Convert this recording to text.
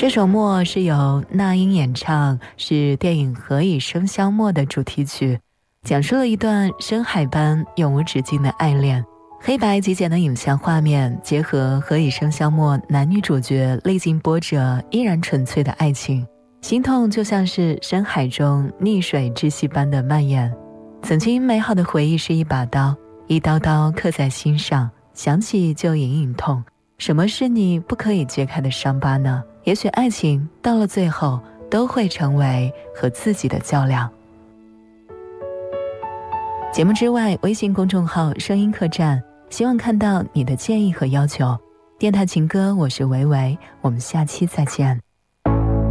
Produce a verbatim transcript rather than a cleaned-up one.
这首《默》是由那英演唱，是电影《何以笙箫默》的主题曲，讲述了一段深海般永无止境的爱恋。黑白极简的影像画面结合《何以笙箫默》男女主角历经波折依然纯粹的爱情，心痛就像是深海中溺水窒息般的蔓延。曾经美好的回忆是一把刀，一刀刀刻在心上，想起就隐隐痛。什么是你不可以揭开的伤疤呢？也许爱情到了最后都会成为和自己的较量。节目之外，微信公众号声音客栈，希望看到你的建议和要求。电台情歌，我是维维，我们下期再见。